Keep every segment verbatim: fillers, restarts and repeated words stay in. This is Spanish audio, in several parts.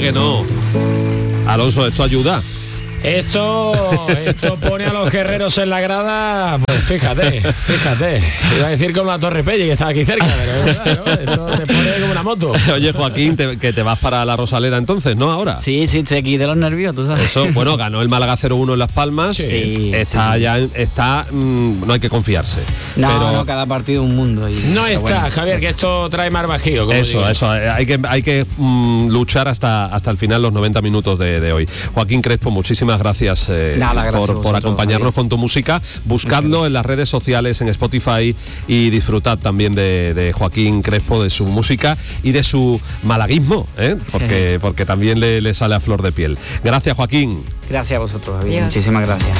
que no? Alonso, ¿esto ayuda? Esto, esto pone a los guerreros en la grada, pues fíjate, fíjate. Iba a decir como la Torre Pelli, que estaba aquí cerca, pero es verdad, ¿no? Esto te pone como una moto. Oye, Joaquín, te, que te vas para la Rosaleda entonces, ¿no? Ahora. Sí, sí, estoy aquí de los nervios, tú sabes. Eso, bueno, ganó el Málaga cero uno en Las Palmas. Sí, está sí, sí. ya, está, mmm, no hay que confiarse. No, pero no, cada partido un mundo. Y, no está, bueno, Javier, que esto trae más bajío. Como eso, digo. eso, hay que, hay que mmm, luchar hasta, hasta el final, los noventa minutos de, de hoy. Joaquín Crespo, muchísimas gracias. Eh, Nada, gracias por, por acompañarnos, Javier, con tu música. Buscadlo en las redes sociales, en Spotify, y disfrutad también de, de Joaquín Crespo, de su música y de su malaguismo, ¿eh? porque, porque también le, le sale a flor de piel. Gracias, Joaquín. Gracias a vosotros, Javier. Muchísimas gracias.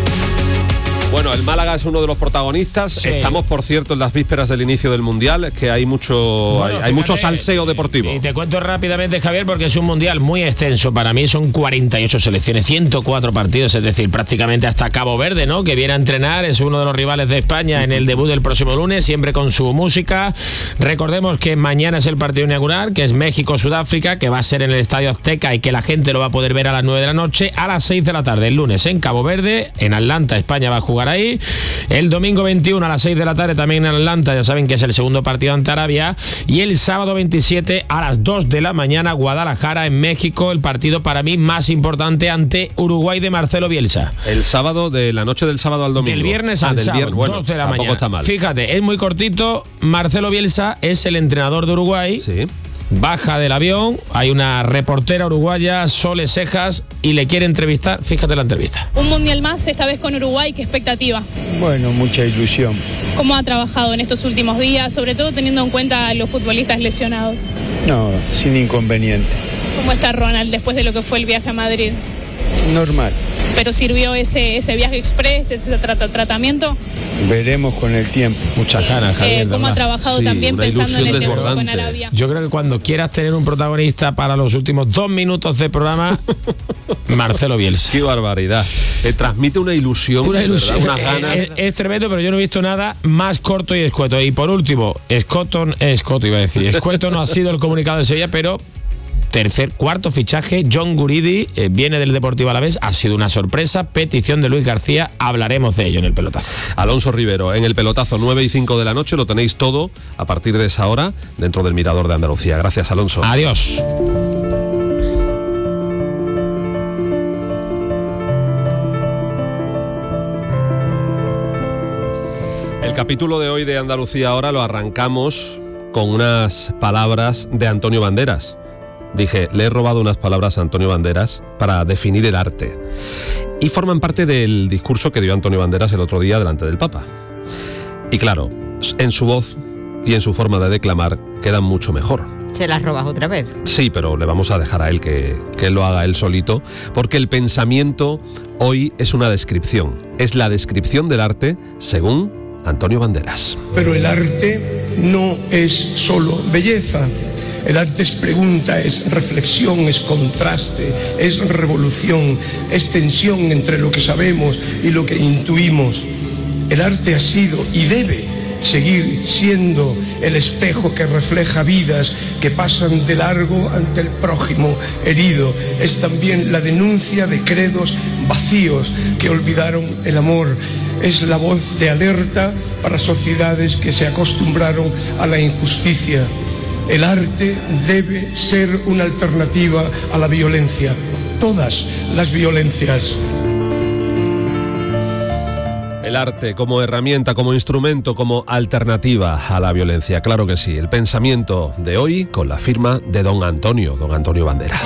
Bueno, el Málaga es uno de los protagonistas. Sí. Estamos, por cierto, en las vísperas del inicio del Mundial, que hay mucho, bueno, hay, fíjate, hay mucho salseo deportivo. Y te cuento rápidamente, Javier, porque es un Mundial muy extenso. Para mí son cuarenta y ocho selecciones, ciento cuatro partidos, es decir, prácticamente hasta Cabo Verde, ¿no? Que viene a entrenar, es uno de los rivales de España en el debut del próximo lunes, siempre con su música. Recordemos que mañana es el partido inaugural, que es México-Sudáfrica, que va a ser en el Estadio Azteca y que la gente lo va a poder ver a las nueve de la noche, a las seis de la tarde, el lunes en Cabo Verde, en Atlanta, España va a jugar ahí. El domingo veintiuno a las seis de la tarde también en Atlanta, ya saben que es el segundo partido ante Arabia, y el sábado veintisiete a las dos de la mañana, Guadalajara, en México, el partido para mí más importante ante Uruguay de Marcelo Bielsa. El sábado, de la noche del sábado al domingo. Del viernes al ah, del sábado, viernes. Bueno, dos de la mañana. Está mal. Fíjate, es muy cortito. Marcelo Bielsa es el entrenador de Uruguay. Sí. Baja del avión, hay una reportera uruguaya, Sole Cejas, y le quiere entrevistar. Fíjate la entrevista. Un mundial más, esta vez con Uruguay, ¿qué expectativa? Bueno, mucha ilusión. ¿Cómo ha trabajado en estos últimos días, sobre todo teniendo en cuenta a los futbolistas lesionados? No, sin inconveniente. ¿Cómo está Ronald después de lo que fue el viaje a Madrid? Normal. ¿Pero sirvió ese, ese viaje express, ese tra- tratamiento? Veremos con el tiempo. Muchas ganas, Javier. Eh, ¿Cómo ha trabajado sí, también pensando en el debut con Arabia? Yo creo que cuando quieras tener un protagonista para los últimos dos minutos de programa, Marcelo Bielsa. Qué barbaridad. Eh, transmite una ilusión. Una ilusión. Unas ganas. Es, es tremendo, pero yo no he visto nada más corto y escueto. Y por último, Escoto, Escoto iba a decir. Escueto no ha sido el comunicado de Sevilla, pero tercer, cuarto fichaje, John Guridi, eh, viene del Deportivo Alavés, ha sido una sorpresa, petición de Luis García, hablaremos de ello en el pelotazo. Alonso Rivero, en el pelotazo, nueve y cinco de la noche, lo tenéis todo a partir de esa hora dentro del Mirador de Andalucía. Gracias, Alonso. Adiós. El capítulo de hoy de Andalucía Ahora lo arrancamos con unas palabras de Antonio Banderas. Dije, le he robado unas palabras a Antonio Banderas para definir el arte. Y forman parte del discurso que dio Antonio Banderas el otro día delante del Papa. Y claro, en su voz y en su forma de declamar quedan mucho mejor. ¿Se las robas otra vez? Sí, pero le vamos a dejar a él que, que él lo haga él solito, porque el pensamiento hoy es una descripción. Es la descripción del arte según Antonio Banderas. Pero el arte no es solo belleza. El arte es pregunta, es reflexión, es contraste, es revolución, es tensión entre lo que sabemos y lo que intuimos. El arte ha sido y debe seguir siendo el espejo que refleja vidas que pasan de largo ante el prójimo herido. Es también la denuncia de credos vacíos que olvidaron el amor. Es la voz de alerta para sociedades que se acostumbraron a la injusticia. El arte debe ser una alternativa a la violencia, todas las violencias. El arte como herramienta, como instrumento, como alternativa a la violencia, claro que sí. El pensamiento de hoy con la firma de don Antonio, don Antonio Banderas.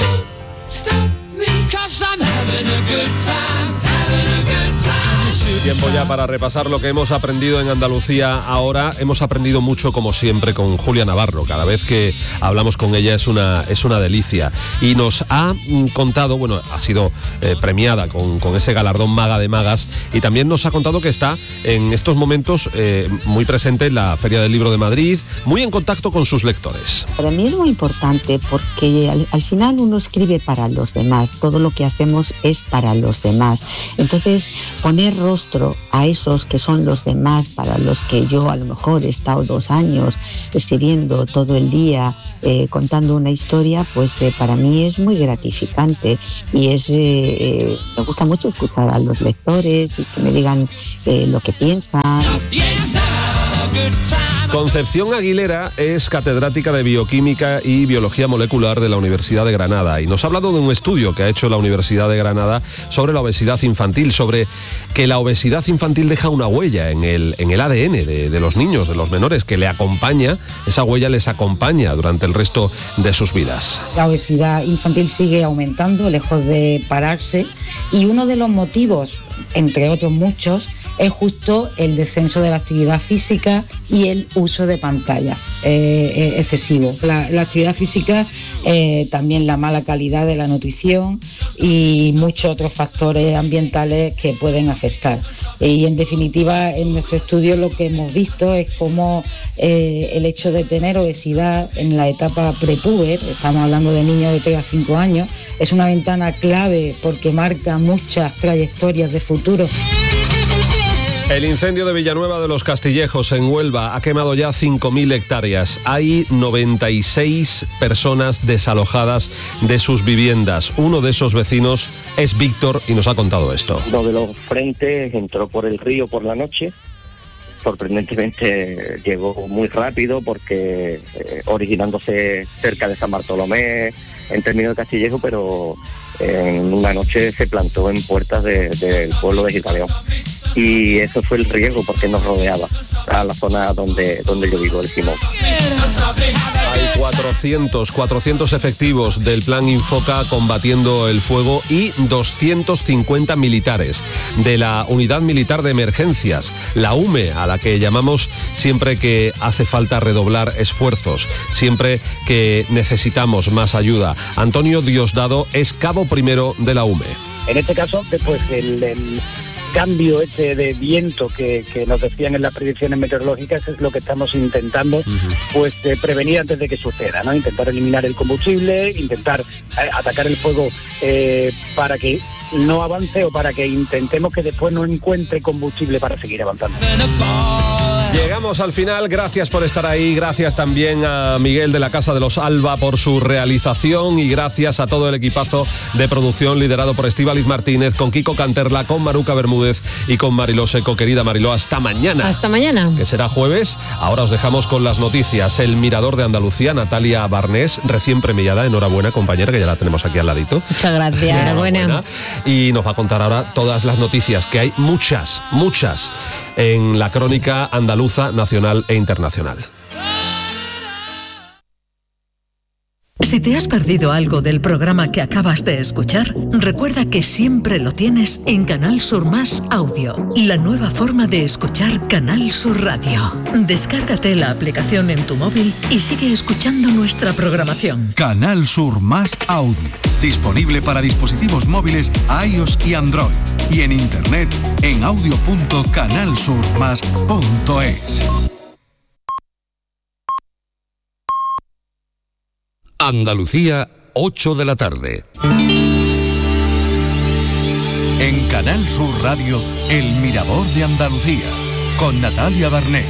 Tiempo ya para repasar lo que hemos aprendido en Andalucía Ahora. Hemos aprendido mucho, como siempre, con Julia Navarro. Cada vez que hablamos con ella es una, es una delicia. Y nos ha contado, bueno, ha sido eh, premiada con, con ese galardón Maga de Magas, y también nos ha contado que está en estos momentos eh, muy presente en la Feria del Libro de Madrid, muy en contacto con sus lectores. Para mí es muy importante porque al, al final uno escribe para los demás. Todo lo que hacemos es para los demás. Entonces, poner rostro a esos que son los demás, para los que yo a lo mejor he estado dos años escribiendo todo el día, eh, contando una historia, pues eh, para mí es muy gratificante y es eh, eh, me gusta mucho escuchar a los lectores y que me digan eh, lo que piensan. Concepción Aguilera es catedrática de Bioquímica y Biología Molecular de la Universidad de Granada y nos ha hablado de un estudio que ha hecho la Universidad de Granada sobre la obesidad infantil, sobre que la obesidad infantil deja una huella en el, en el A D N de, de los niños, de los menores, que le acompaña, esa huella les acompaña durante el resto de sus vidas. La obesidad infantil sigue aumentando, lejos de pararse, y uno de los motivos, entre otros muchos, es justo el descenso de la actividad física y el uso de pantallas eh, eh, excesivo. La, la actividad física, eh, también la mala calidad de la nutrición y muchos otros factores ambientales que pueden afectar. Y en definitiva, en nuestro estudio lo que hemos visto es cómo eh, el hecho de tener obesidad en la etapa prepuber, estamos hablando de niños de tres a cinco años, es una ventana clave porque marca muchas trayectorias de futuro. El incendio de Villanueva de los Castillejos en Huelva ha quemado ya cinco mil hectáreas. Hay noventa y seis personas desalojadas de sus viviendas. Uno de esos vecinos es Víctor y nos ha contado esto. Uno de los frentes entró por el río por la noche. Sorprendentemente llegó muy rápido porque eh, originándose cerca de San Bartolomé, en términos de Castillejo, pero en una noche se plantó en puertas de, del pueblo de Gitaleón. Y eso fue el riesgo porque nos rodeaba a la zona donde, donde yo vivo, el Simón. Hay cuatrocientos, cuatrocientos efectivos del Plan Infoca combatiendo el fuego y doscientos cincuenta militares de la Unidad Militar de Emergencias, la U M E, a la que llamamos siempre que hace falta redoblar esfuerzos, siempre que necesitamos más ayuda. Antonio Diosdado es cabo primero de la U M E. En este caso, después el... el... cambio este de viento que, que nos decían en las predicciones meteorológicas es lo que estamos intentando uh-huh. pues eh, prevenir antes de que suceda, ¿no? Intentar eliminar el combustible, intentar eh, atacar el fuego eh, para que no avance o para que intentemos que después no encuentre combustible para seguir avanzando. Llegamos al final, gracias por estar ahí, gracias también a Miguel de la Casa de los Alba por su realización y gracias a todo el equipazo de producción liderado por Estíbaliz Martínez, con Kiko Canterla, con Maruca Bermúdez y con Mariló Seco. Querida Mariló, hasta mañana. Hasta mañana. Que será jueves. Ahora os dejamos con las noticias. El Mirador de Andalucía, Natalia Barnés, recién premiada. Enhorabuena, compañera, que ya la tenemos aquí al ladito. Muchas gracias. Enhorabuena. Enhorabuena. Y nos va a contar ahora todas las noticias, que hay muchas, muchas, en la crónica andaluza, nacional e internacional. Si te has perdido algo del programa que acabas de escuchar, recuerda que siempre lo tienes en Canal Sur Más Audio, la nueva forma de escuchar Canal Sur Radio. Descárgate la aplicación en tu móvil y sigue escuchando nuestra programación. Canal Sur Más Audio, disponible para dispositivos móviles iOS y Android, y en internet en audio punto canal sur más punto es. Andalucía, ocho de la tarde. En Canal Sur Radio, El Mirador de Andalucía, con Natalia Barnés.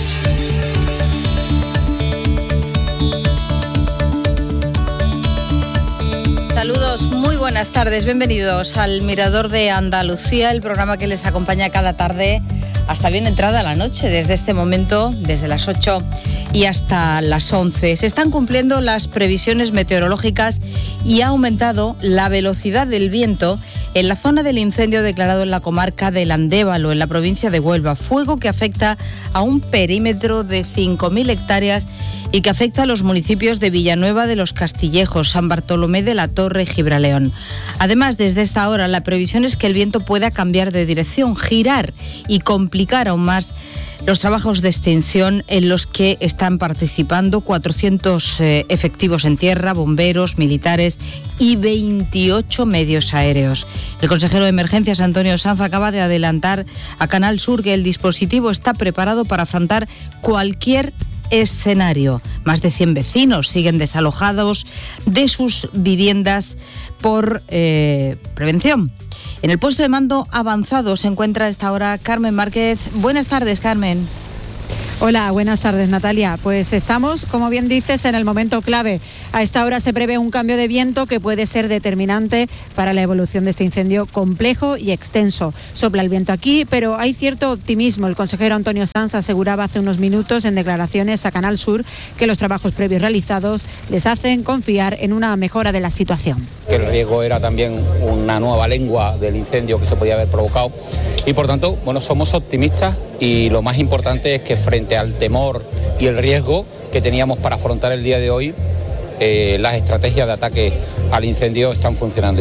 Saludos, muy buenas tardes, bienvenidos al Mirador de Andalucía, el programa que les acompaña cada tarde hasta bien entrada la noche, desde este momento, desde las ocho y hasta las once. Se están cumpliendo las previsiones meteorológicas y ha aumentado la velocidad del viento en la zona del incendio declarado en la comarca del Andévalo, en la provincia de Huelva. Fuego que afecta a un perímetro de cinco mil hectáreas y que afecta a los municipios de Villanueva de los Castillejos, San Bartolomé de la Torre y Gibraleón. Además, desde esta hora, la previsión es que el viento pueda cambiar de dirección, girar y complicar aún más los trabajos de extinción en los que están participando cuatrocientos eh, efectivos en tierra, bomberos, militares y veintiocho medios aéreos. El consejero de Emergencias, Antonio Sanz, acaba de adelantar a Canal Sur que el dispositivo está preparado para afrontar cualquier escenario. Más de cien vecinos siguen desalojados de sus viviendas por eh, prevención. En el puesto de mando avanzado se encuentra a esta hora Carmen Márquez. Buenas tardes, Carmen. Hola, buenas tardes, Natalia. Pues estamos, como bien dices, en el momento clave. A esta hora se prevé un cambio de viento que puede ser determinante para la evolución de este incendio complejo y extenso. Sopla el viento aquí, pero hay cierto optimismo. El consejero Antonio Sanz aseguraba hace unos minutos en declaraciones a Canal Sur que los trabajos previos realizados les hacen confiar en una mejora de la situación. Que el riesgo era también una nueva lengua del incendio que se podía haber provocado y por tanto, bueno, somos optimistas y lo más importante es que frente al temor y el riesgo que teníamos para afrontar el día de hoy, eh, las estrategias de ataque al incendio están funcionando.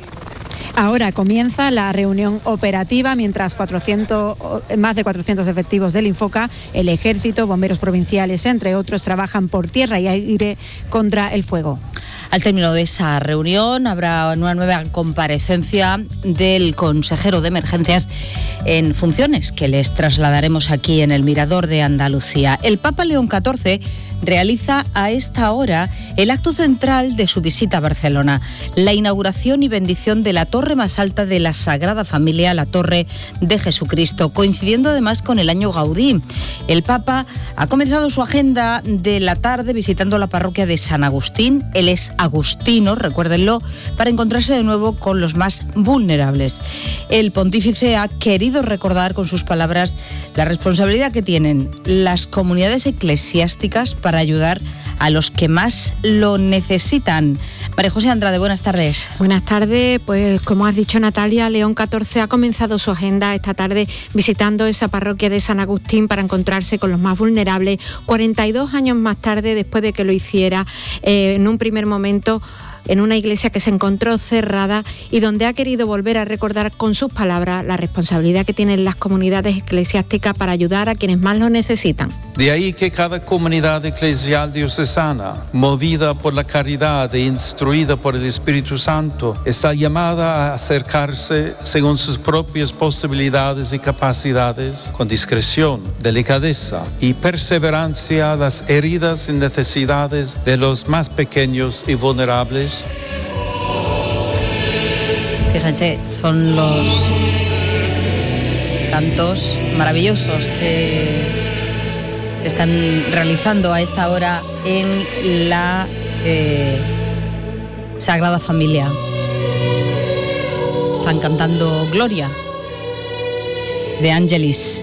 Ahora comienza la reunión operativa mientras cuatrocientos, más de cuatrocientos efectivos del Infoca, el Ejército, bomberos provinciales, entre otros, trabajan por tierra y aire contra el fuego. Al término de esa reunión habrá una nueva comparecencia del consejero de emergencias en funciones que les trasladaremos aquí en el Mirador de Andalucía. El Papa León catorce realiza a esta hora el acto central de su visita a Barcelona, la inauguración y bendición de la torre más alta de la Sagrada Familia, la Torre de Jesucristo, coincidiendo además con el año Gaudí. El Papa ha comenzado su agenda de la tarde visitando la parroquia de San Agustín. Él es agustino, recuérdenlo, para encontrarse de nuevo con los más vulnerables. El pontífice ha querido recordar con sus palabras la responsabilidad que tienen las comunidades eclesiásticas para ayudar a los que más lo necesitan. María José Andrade, buenas tardes. Buenas tardes, pues como has dicho, Natalia, León catorce ha comenzado su agenda esta tarde visitando esa parroquia de San Agustín para encontrarse con los más vulnerables, cuarenta y dos años más tarde, después de que lo hiciera, eh, en un primer momento en una iglesia que se encontró cerrada y donde ha querido volver a recordar con sus palabras la responsabilidad que tienen las comunidades eclesiásticas para ayudar a quienes más lo necesitan. De ahí que cada comunidad eclesial diocesana, movida por la caridad e instruida por el Espíritu Santo, está llamada a acercarse según sus propias posibilidades y capacidades, con discreción, delicadeza y perseverancia a las heridas y necesidades de los más pequeños y vulnerables. Fíjense, son los cantos maravillosos que están realizando a esta hora en la eh, Sagrada Familia. Están cantando Gloria de Angelis.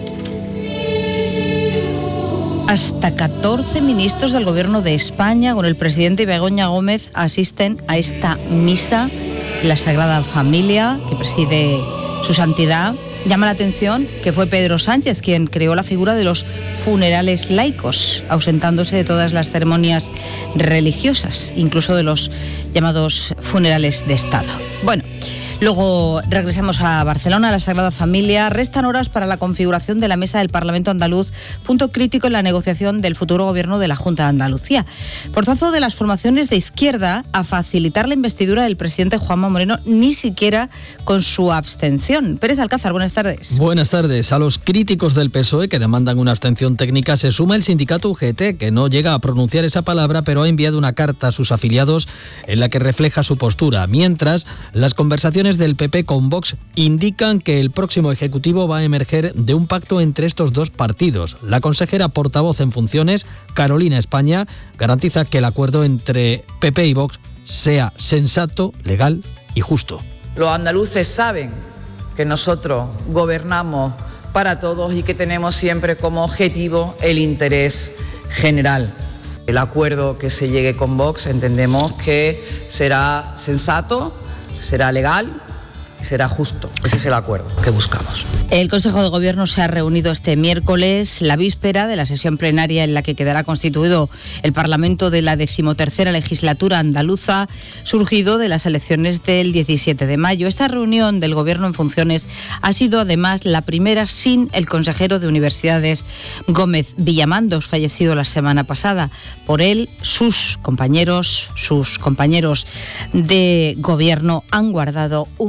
Hasta catorce ministros del Gobierno de España con el presidente Begoña Gómez asisten a esta misa en la Sagrada Familia que preside su santidad. Llama la atención que fue Pedro Sánchez quien creó la figura de los funerales laicos, ausentándose de todas las ceremonias religiosas, incluso de los llamados funerales de Estado. Bueno, luego regresamos a Barcelona, a la Sagrada Familia. Restan horas para la configuración de la mesa del Parlamento andaluz, punto crítico en la negociación del futuro gobierno de la Junta de Andalucía. Portazo de las formaciones de izquierda a facilitar la investidura del presidente Juanma Moreno, ni siquiera con su abstención. Pérez Alcázar, buenas tardes. Buenas tardes. A los críticos del P S O E que demandan una abstención técnica se suma el sindicato U G T, que no llega a pronunciar esa palabra, pero ha enviado una carta a sus afiliados en la que refleja su postura. Mientras, las conversaciones del P P con Vox indican que el próximo Ejecutivo va a emerger de un pacto entre estos dos partidos. La consejera portavoz en funciones, Carolina España, garantiza que el acuerdo entre P P y Vox sea sensato, legal y justo. Los andaluces saben que nosotros gobernamos para todos y que tenemos siempre como objetivo el interés general. El acuerdo que se llegue con Vox entendemos que será sensato, será legal y será justo. Ese es el acuerdo que buscamos. El Consejo de Gobierno se ha reunido este miércoles, la víspera de la sesión plenaria en la que quedará constituido el Parlamento de la decimotercera legislatura andaluza, surgido de las elecciones del diecisiete de mayo. Esta reunión del Gobierno en funciones ha sido además la primera sin el consejero de Universidades Gómez Villamandos, fallecido la semana pasada. Por él, sus compañeros, sus compañeros de Gobierno han guardado un minuto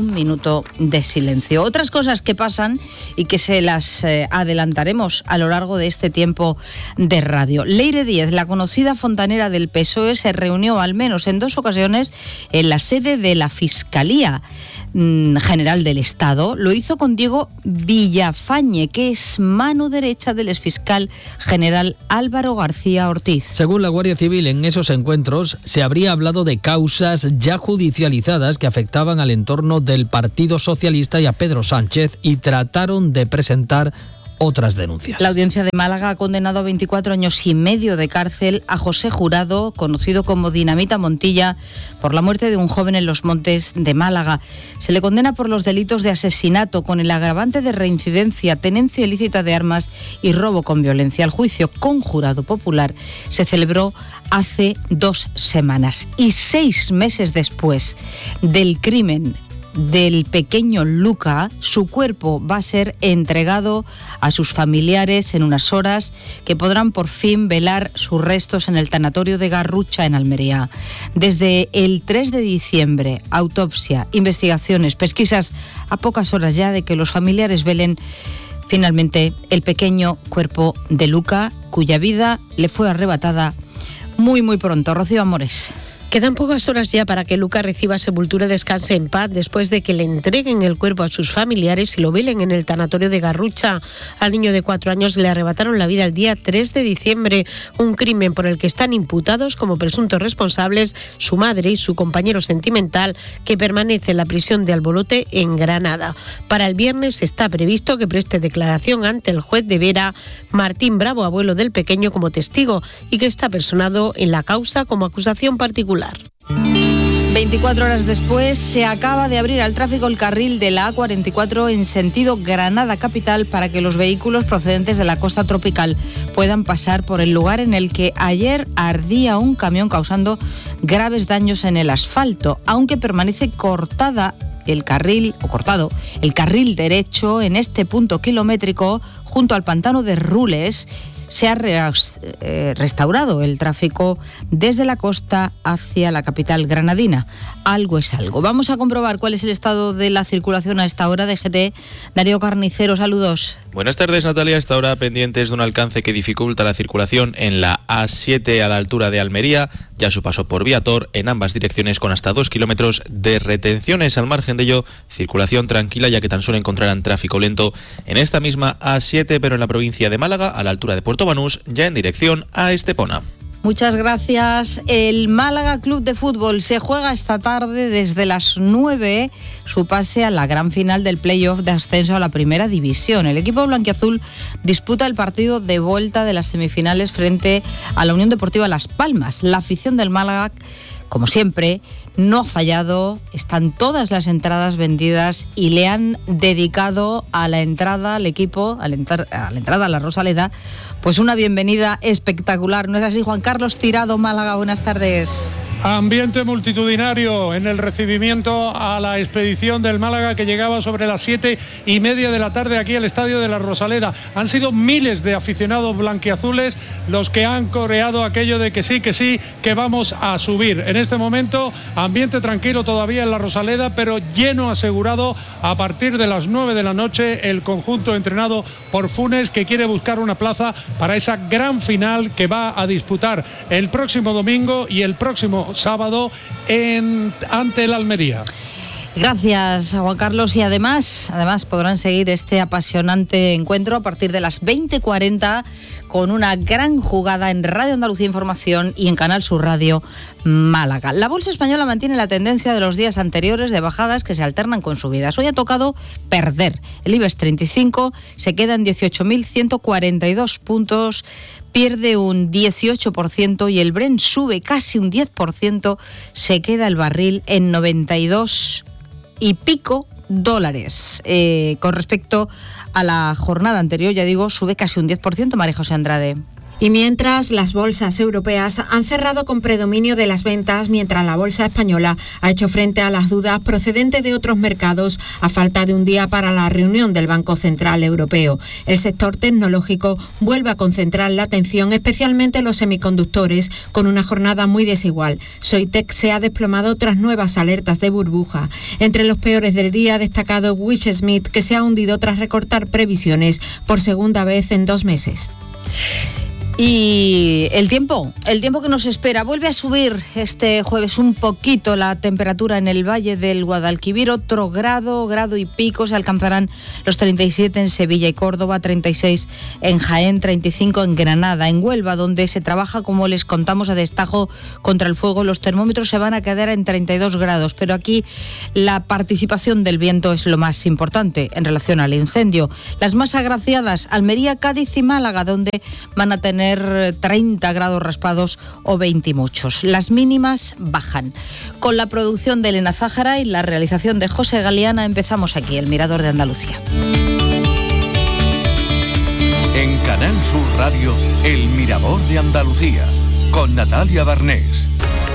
minuto de silencio. Otras cosas que pasan y que se las eh, adelantaremos a lo largo de este tiempo de radio. Leire Díez, la conocida fontanera del P S O E, se reunió al menos en dos ocasiones en la sede de la Fiscalía mmm, General del Estado. Lo hizo con Diego Villafañe, que es mano derecha del exfiscal general Álvaro García Ortiz. Según la Guardia Civil, en esos encuentros se habría hablado de causas ya judicializadas que afectaban al entorno del Partido Socialista y a Pedro Sánchez, y trataron de presentar otras denuncias. La Audiencia de Málaga ha condenado a veinticuatro años y medio de cárcel a José Jurado, conocido como Dinamita Montilla, por la muerte de un joven en los Montes de Málaga. Se le condena por los delitos de asesinato con el agravante de reincidencia, tenencia ilícita de armas y robo con violencia. El juicio con jurado popular se celebró hace dos semanas y seis meses después del crimen del pequeño Luca, su cuerpo va a ser entregado a sus familiares en unas horas, que podrán por fin velar sus restos en el tanatorio de Garrucha, en Almería. Desde el tres de diciembre, autopsia, investigaciones, pesquisas, a pocas horas ya de que los familiares velen finalmente el pequeño cuerpo de Luca, cuya vida le fue arrebatada muy muy pronto. Rocío Amores. Quedan pocas horas ya para que Luca reciba sepultura y descanse en paz después de que le entreguen el cuerpo a sus familiares y lo velen en el tanatorio de Garrucha. Al niño de cuatro años le arrebataron la vida el día tres de diciembre, un crimen por el que están imputados como presuntos responsables su madre y su compañero sentimental, que permanece en la prisión de Albolote en Granada. Para el viernes está previsto que preste declaración ante el juez de Vera Martín Bravo, abuelo del pequeño, como testigo, y que está personado en la causa como acusación particular. veinticuatro horas después se acaba de abrir al tráfico el carril de la A cuarenta y cuatro en sentido Granada capital para que los vehículos procedentes de la costa tropical puedan pasar por el lugar en el que ayer ardía un camión causando graves daños en el asfalto, aunque permanece cortada el carril, o cortado, el carril derecho en este punto kilométrico junto al pantano de Rules. Se ha re, eh, restaurado el tráfico desde la costa hacia la capital granadina. Algo es algo. Vamos a comprobar cuál es el estado de la circulación a esta hora. D G T, Darío Carnicero, saludos. Buenas tardes, Natalia. A esta hora pendientes de un alcance que dificulta la circulación en la A siete a la altura de Almería, ya su paso por Viator en ambas direcciones con hasta dos kilómetros de retenciones. Al margen de ello, circulación tranquila, ya que tan solo encontrarán tráfico lento en esta misma A siete, pero en la provincia de Málaga, a la altura de Puerto Banús, ya en dirección a Estepona. Muchas gracias. El Málaga Club de Fútbol se juega esta tarde desde las nueve su pase a la gran final del playoff de ascenso a la primera división. El equipo blanquiazul disputa el partido de vuelta de las semifinales frente a la Unión Deportiva Las Palmas. La afición del Málaga, como siempre, no ha fallado, están todas las entradas vendidas y le han dedicado a la entrada al equipo, a la, entra- a la entrada a la Rosaleda, pues una bienvenida espectacular. ¿No es así, Juan Carlos Tirado, Málaga? Buenas tardes. Ambiente multitudinario en el recibimiento a la expedición del Málaga, que llegaba sobre las siete y media de la tarde aquí al Estadio de la Rosaleda. Han sido miles de aficionados blanquiazules los que han coreado aquello de que sí, que sí, que vamos a subir. En este momento, ambiente tranquilo todavía en la Rosaleda, pero lleno asegurado a partir de las nueve de la noche el conjunto entrenado por Funes, que quiere buscar una plaza para esa gran final que va a disputar el próximo domingo y el próximo sábado en, ante el Almería. Gracias, Juan Carlos. Y además, además podrán seguir este apasionante encuentro a partir de las veinte cuarenta con una gran jugada en Radio Andalucía Información y en Canal Sur Radio Málaga. La bolsa española mantiene la tendencia de los días anteriores de bajadas que se alternan con subidas. Hoy ha tocado perder. El IBEX treinta y cinco se queda en dieciocho mil ciento cuarenta y dos puntos, pierde un dieciocho por ciento, y el Brent sube casi un diez por ciento, se queda el barril en noventa y dos y pico dólares. Eh, con respecto a la jornada anterior, ya digo, sube casi un diez por ciento. María José Andrade. Y mientras las bolsas europeas han cerrado con predominio de las ventas, mientras la bolsa española ha hecho frente a las dudas procedentes de otros mercados a falta de un día para la reunión del Banco Central Europeo. El sector tecnológico vuelve a concentrar la atención, especialmente los semiconductores, con una jornada muy desigual. Soitec se ha desplomado tras nuevas alertas de burbuja. Entre los peores del día ha destacado Wish Smith, que se ha hundido tras recortar previsiones por segunda vez en dos meses. Y el tiempo, el tiempo que nos espera, vuelve a subir este jueves un poquito la temperatura en el Valle del Guadalquivir, otro grado, grado y pico, se alcanzarán los treinta y siete en Sevilla y Córdoba, treinta y seis en Jaén, treinta y cinco en Granada. En Huelva, donde se trabaja, como les contamos, a destajo contra el fuego, los termómetros se van a quedar en treinta y dos grados, pero aquí la participación del viento es lo más importante en relación al incendio. Las más agraciadas, Almería, Cádiz y Málaga, donde van a tener treinta grados raspados o veinte muchos. Las mínimas bajan. Con la producción de Elena Zájara y la realización de José Galeana empezamos aquí el Mirador de Andalucía. En Canal Sur Radio, el Mirador de Andalucía, con Natalia Barnés.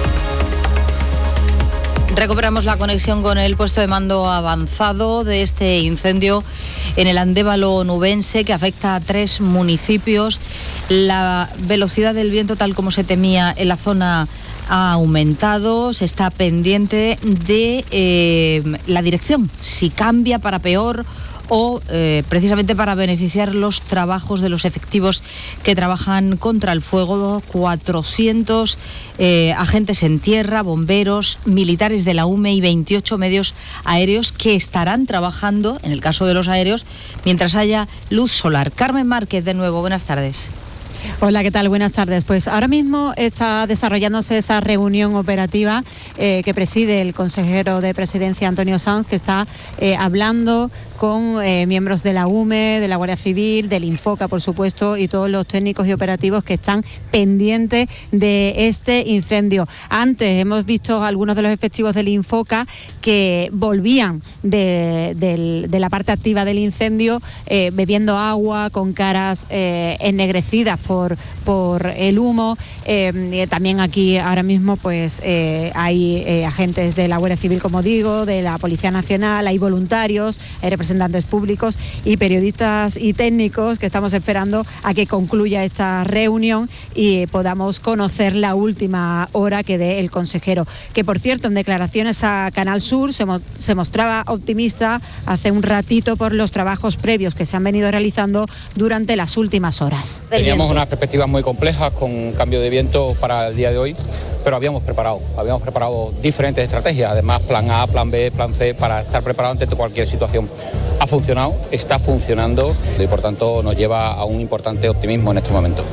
Recuperamos la conexión con el puesto de mando avanzado de este incendio en el Andévalo nubense, que afecta a tres municipios. La velocidad del viento, tal como se temía en la zona, ha aumentado. Se está pendiente de eh, la dirección, si cambia para peor o eh, precisamente para beneficiar los trabajos de los efectivos que trabajan contra el fuego. cuatrocientos eh, agentes en tierra, bomberos, militares de la U M E y veintiocho medios aéreos que estarán trabajando, en el caso de los aéreos, mientras haya luz solar. Carmen Márquez, de nuevo, buenas tardes. Hola, ¿qué tal? Buenas tardes. Pues ahora mismo está desarrollándose esa reunión operativa eh, que preside el consejero de Presidencia, Antonio Sanz, que está eh, hablando con eh, miembros de la U M E, de la Guardia Civil, del Infoca, por supuesto, y todos los técnicos y operativos que están pendientes de este incendio. Antes hemos visto algunos de los efectivos del Infoca que volvían de, de, de la parte activa del incendio eh, bebiendo agua, con caras eh, ennegrecidas por, por el humo. Eh, también aquí ahora mismo pues eh, hay eh, agentes de la Guardia Civil, como digo, de la Policía Nacional, hay voluntarios, hay representantes públicos y periodistas y técnicos que estamos esperando a que concluya esta reunión y podamos conocer la última hora que dé el consejero, que por cierto en declaraciones a Canal Sur se, mo- se mostraba optimista hace un ratito por los trabajos previos que se han venido realizando durante las últimas horas. Teníamos unas perspectivas muy complejas con cambio de viento para el día de hoy, pero habíamos preparado, habíamos preparado diferentes estrategias, además plan A, plan B, plan C, para estar preparado ante cualquier situación. Ha funcionado, está funcionando y por tanto nos lleva a un importante optimismo en este momento.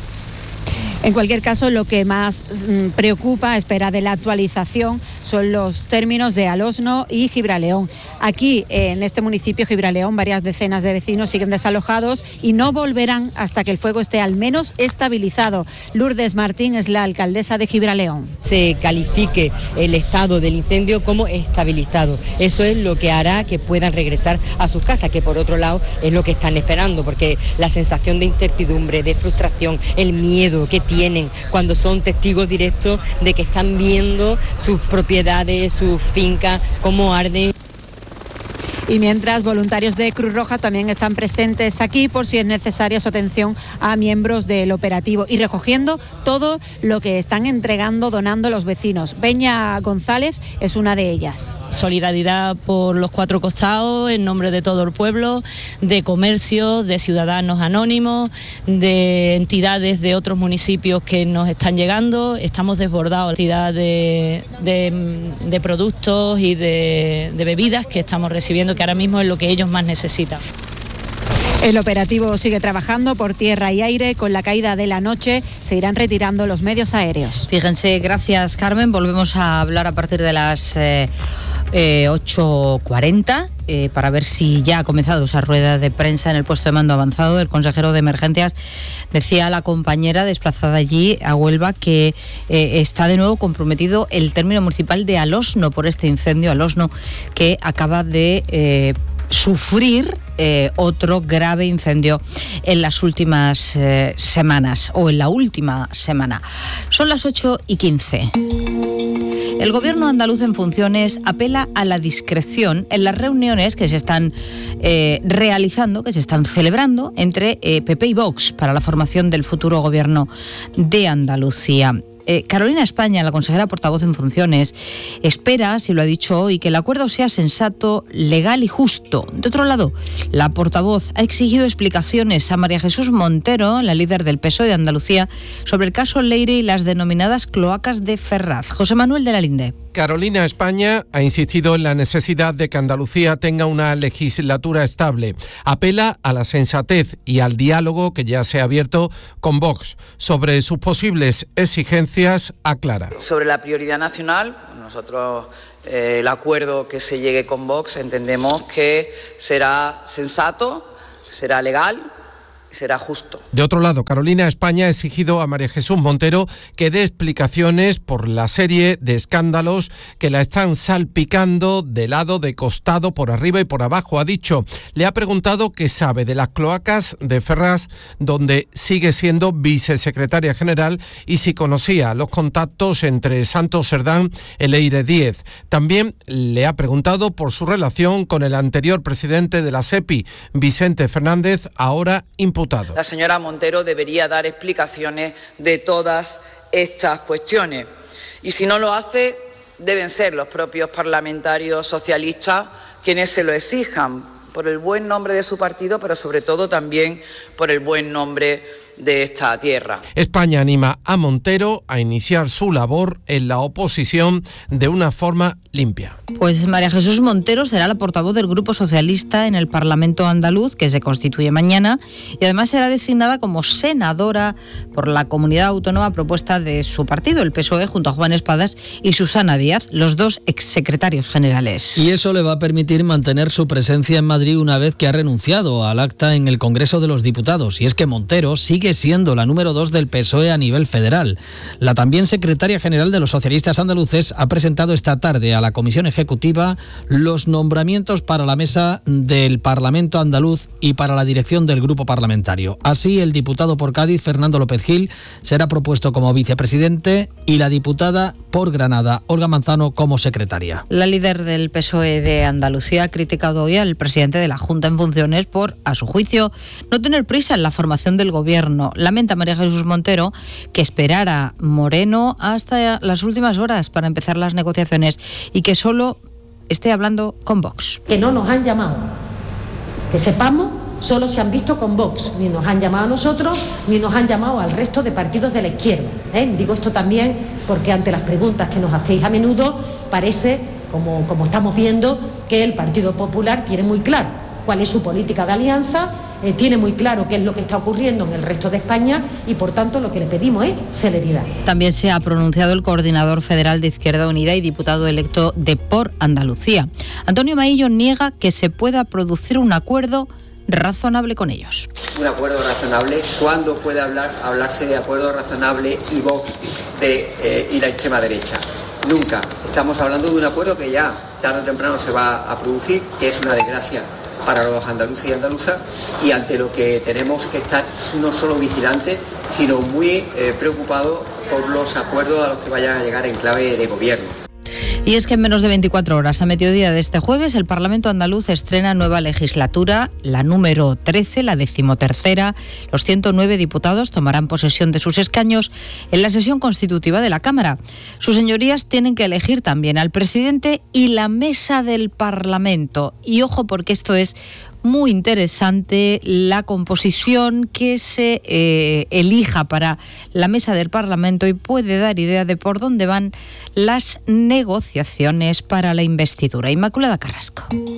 En cualquier caso, lo que más mm, preocupa a espera de la actualización son los términos de Alosno y Gibraleón. Aquí, en este municipio, Gibraleón, varias decenas de vecinos siguen desalojados y no volverán hasta que el fuego esté al menos estabilizado. Lourdes Martín es la alcaldesa de Gibraleón. Se califique el estado del incendio como estabilizado. Eso es lo que hará que puedan regresar a sus casas, que por otro lado es lo que están esperando, porque la sensación de incertidumbre, de frustración, el miedo que tienen tienen cuando son testigos directos de que están viendo sus propiedades, sus fincas, cómo arden. Y mientras, voluntarios de Cruz Roja también están presentes aquí por si es necesaria su atención a miembros del operativo y recogiendo todo lo que están entregando, donando los vecinos. Beña González es una de ellas. Solidaridad por los cuatro costados, en nombre de todo el pueblo, de comercios, de ciudadanos anónimos, de entidades de otros municipios que nos están llegando. Estamos desbordados, cantidad de, de, de productos y de, de bebidas que estamos recibiendo, que ahora mismo es lo que ellos más necesitan. El operativo sigue trabajando por tierra y aire. Con la caída de la noche se irán retirando los medios aéreos. Fíjense, gracias Carmen. Volvemos a hablar a partir de las eh, eh, ocho cuarenta eh, para ver si ya ha comenzado esa rueda de prensa en el puesto de mando avanzado del consejero de Emergencias. Decía la compañera desplazada allí a Huelva que eh, está de nuevo comprometido el término municipal de Alosno por este incendio, Alosno, que acaba de... Eh, sufrir eh, otro grave incendio en las últimas eh, semanas o en la última semana. Son las ocho y quince. El gobierno andaluz en funciones apela a la discreción en las reuniones que se están eh, realizando, que se están celebrando entre eh, P P y Vox para la formación del futuro gobierno de Andalucía. Eh, Carolina España, la consejera portavoz en funciones, espera, si lo ha dicho hoy, que el acuerdo sea sensato, legal y justo. De otro lado, la portavoz ha exigido explicaciones a María Jesús Montero, la líder del P S O E de Andalucía, sobre el caso Leire y las denominadas cloacas de Ferraz. José Manuel de la Linde. Carolina España ha insistido en la necesidad de que Andalucía tenga una legislatura estable. Apela a la sensatez y al diálogo que ya se ha abierto con Vox. Sobre sus posibles exigencias, aclara. Sobre la prioridad nacional, nosotros eh, el acuerdo que se llegue con Vox entendemos que será sensato, será legal, será justo. De otro lado, Carolina España ha exigido a María Jesús Montero que dé explicaciones por la serie de escándalos que la están salpicando de lado, de costado, por arriba y por abajo. Ha dicho, le ha preguntado qué sabe de las cloacas de Ferraz, donde sigue siendo vicesecretaria general, y si conocía los contactos entre Santos Cerdán y Leire Díez. También le ha preguntado por su relación con el anterior presidente de la SEPI, Vicente Fernández, ahora imputado. La señora Montero debería dar explicaciones de todas estas cuestiones. Y si no lo hace, deben ser los propios parlamentarios socialistas quienes se lo exijan, por el buen nombre de su partido, pero sobre todo también por el buen nombre de esta tierra. España anima a Montero a iniciar su labor en la oposición de una forma limpia. Pues María Jesús Montero será la portavoz del Grupo Socialista en el Parlamento andaluz, que se constituye mañana, y además será designada como senadora por la comunidad autónoma propuesta de su partido, el P S O E, junto a Juan Espadas y Susana Díaz, los dos exsecretarios generales. Y eso le va a permitir mantener su presencia en Madrid una vez que ha renunciado al acta en el Congreso de los Diputados. Y es que Montero sigue siendo la número dos del P S O E a nivel federal. La también secretaria general de los socialistas andaluces ha presentado esta tarde a la Comisión Ejecutiva los nombramientos para la mesa del Parlamento andaluz y para la dirección del grupo parlamentario. Así, el diputado por Cádiz, Fernando López Gil, será propuesto como vicepresidente y la diputada por Granada, Olga Manzano, como secretaria. La líder del P S O E de Andalucía ha criticado hoy al presidente de la Junta en funciones por, a su juicio, no tener prisa en la formación del gobierno. Lamenta María Jesús Montero que esperara Moreno hasta las últimas horas para empezar las negociaciones y que solo esté hablando con Vox. Que no nos han llamado, que sepamos, solo se han visto con Vox, ni nos han llamado a nosotros, ni nos han llamado al resto de partidos de la izquierda. ¿eh? Digo esto también porque ante las preguntas que nos hacéis a menudo parece, como, como estamos viendo, que el Partido Popular tiene muy claro cuál es su política de alianza, eh, tiene muy claro qué es lo que está ocurriendo en el resto de España y por tanto lo que le pedimos es celeridad. También se ha pronunciado el coordinador federal de Izquierda Unida y diputado electo de Por Andalucía. Antonio Maillo niega que se pueda producir un acuerdo razonable con ellos. Un acuerdo razonable, ¿cuándo puede hablar, hablarse de acuerdo razonable y Vox de, eh, y la extrema derecha? Nunca. Estamos hablando de un acuerdo que ya tarde o temprano se va a producir, que es una desgracia para los andaluces y andaluzas, y ante lo que tenemos que estar no solo vigilantes, sino muy eh, preocupados por los acuerdos a los que vayan a llegar en clave de gobierno. Y es que en menos de veinticuatro horas, a mediodía de este jueves, el Parlamento andaluz estrena nueva legislatura, la número trece, la decimotercera. Los ciento nueve diputados tomarán posesión de sus escaños en la sesión constitutiva de la Cámara. Sus señorías tienen que elegir también al presidente y la mesa del Parlamento. Y ojo, porque esto es muy interesante, la composición que se eh, elija para la mesa del Parlamento, y puede dar idea de por dónde van las negociaciones para la investidura. Inmaculada Carrasco.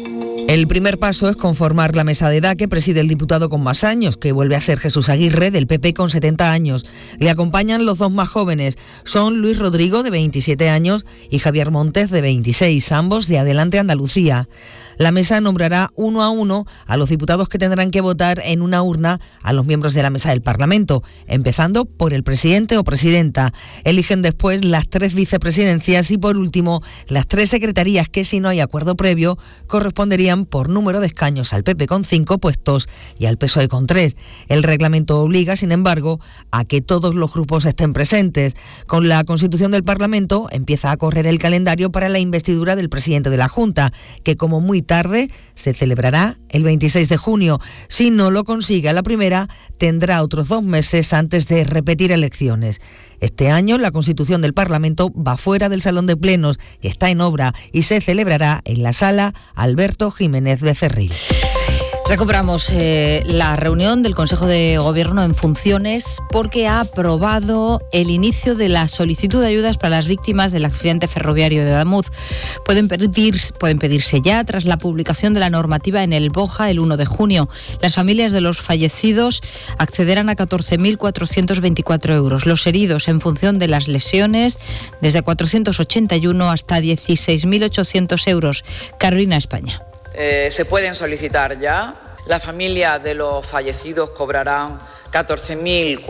El primer paso es conformar la mesa de edad que preside el diputado con más años, que vuelve a ser Jesús Aguirre, del P P, con setenta años. Le acompañan los dos más jóvenes, son Luis Rodrigo, de veintisiete años, y Javier Montes, de veintiséis, ambos de Adelante Andalucía. La mesa nombrará uno a uno a los diputados que tendrán que votar en una urna a los miembros de la mesa del Parlamento, empezando por el presidente o presidenta. Eligen después las tres vicepresidencias y, por último, las tres secretarías que, si no hay acuerdo previo, corresponderían sustituirían por número de escaños al P P con cinco puestos y al P S O E con tres. El reglamento obliga, sin embargo, a que todos los grupos estén presentes. Con la constitución del Parlamento empieza a correr el calendario para la investidura del presidente de la Junta, que como muy tarde se celebrará el veintiséis de junio. Si no lo consigue a la primera, tendrá otros dos meses antes de repetir elecciones. Este año la constitución del Parlamento va fuera del Salón de Plenos, que está en obra, y se celebrará en la Sala Alberto Jiménez Becerril. Recuperamos eh, la reunión del Consejo de Gobierno en funciones porque ha aprobado el inicio de la solicitud de ayudas para las víctimas del accidente ferroviario de Ademuz. Pueden, pedir, pueden pedirse ya tras la publicación de la normativa en el BOJA el uno de junio. Las familias de los fallecidos accederán a catorce mil cuatrocientos veinticuatro euros. Los heridos, en función de las lesiones, desde cuatrocientos ochenta y uno hasta dieciséis mil ochocientos euros. Carolina, España. Eh, se pueden solicitar ya. La familia de los fallecidos cobrarán catorce mil